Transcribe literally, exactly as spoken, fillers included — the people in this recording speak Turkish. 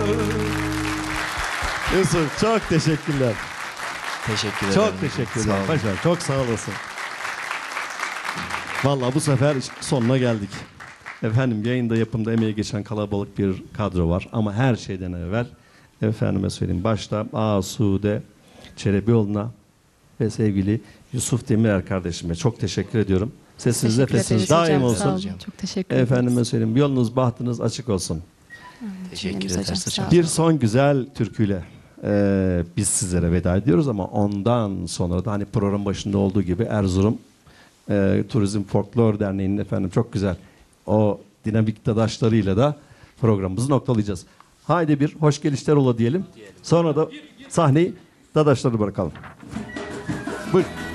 Yusuf çok teşekkürler. Teşekkür ederim. Çok teşekkür ederim. Paşam çok sağ olasın. Vallahi bu sefer sonuna geldik. Efendim yayında yapımda emeği geçen kalabalık bir kadro var. Ama her şeyden evvel efendime söyleyeyim başta Asude Çelebioğlu'na ve sevgili Yusuf Demirer kardeşime çok teşekkür ediyorum. Sesiniz Teşekkür nefesiniz ederiz hocam, daim sağ olsun. olun. Çok teşekkür ederiz. Efendime söyleyeyim yolunuz bahtınız açık olsun. Teşekkür Cümlemiz hocam, ederiz sağ hocam. olun. Bir son güzel türküyle e, biz sizlere veda ediyoruz ama ondan sonra da hani program başında olduğu gibi Erzurum e, Turizm Folklor Derneği'nin efendim çok güzel o dinamik dadaşlarıyla da programımızı noktalayacağız. Haydi bir hoş gelişler ola diyelim. Sonra da sahneyi dadaşları bırakalım. Buyurun.